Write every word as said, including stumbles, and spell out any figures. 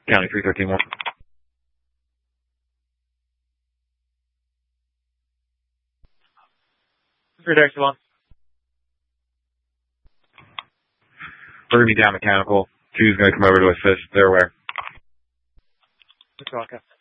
County three thirteen one. three Dex one. We're going to be down mechanical. Two's going to come over to assist. They're aware. Let's go, okay.